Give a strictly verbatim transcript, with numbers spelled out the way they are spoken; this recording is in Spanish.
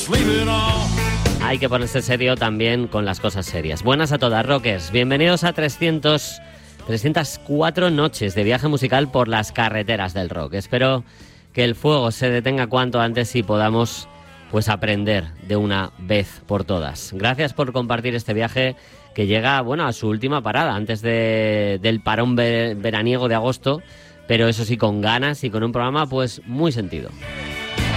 Hay que ponerse serio también con las cosas serias. Buenas a todas, rockers. Bienvenidos a trescientos, trescientas cuatro noches de viaje musical por las carreteras del rock. Espero que el fuego se detenga cuanto antes y podamos pues aprender de una vez por todas. Gracias por compartir este viaje que llega, bueno, a su última parada antes de, del parón ver, veraniego de agosto, pero eso sí, con ganas y con un programa pues muy sentido.